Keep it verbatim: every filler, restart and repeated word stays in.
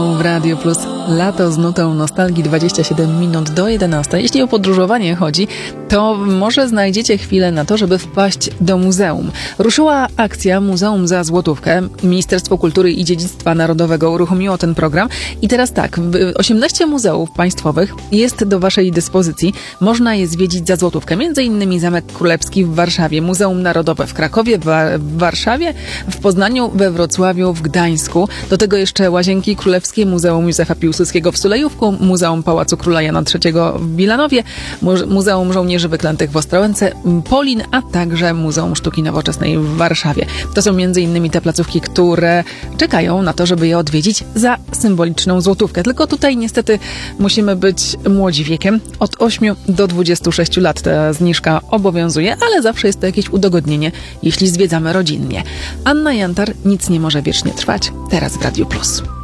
W Radio Plus lato z nutą nostalgii, dwadzieścia siedem minut do jedenastej. Jeśli o podróżowanie chodzi, to może znajdziecie chwilę na to, żeby wpaść do muzeum. Ruszyła akcja Muzeum za złotówkę. Ministerstwo Kultury i Dziedzictwa Narodowego uruchomiło ten program i teraz tak, osiemnaście muzeów państwowych jest do waszej dyspozycji. Można je zwiedzić za złotówkę. Między innymi Zamek Królewski w Warszawie, Muzeum Narodowe w Krakowie, w Warszawie, w Poznaniu, we Wrocławiu, w Gdańsku. Do tego jeszcze Łazienki Królewskie, Muzeum Józefa Piłsudskiego w Sulejówku, Muzeum Pałacu Króla Jana trzeciego w Bilanowie, Muzeum Żołnierzy Wyklętych w Ostrołęce, Polin, a także Muzeum Sztuki Nowoczesnej w Warszawie. To są między innymi te placówki, które czekają na to, żeby je odwiedzić za symboliczną złotówkę. Tylko tutaj niestety musimy być młodzi wiekiem. Od ośmiu do dwudziestu sześciu lat ta zniżka obowiązuje, ale zawsze jest to jakieś udogodnienie, jeśli zwiedzamy rodzinnie. Anna Jantar, Nic nie może wiecznie trwać. Teraz w Radiu Plus.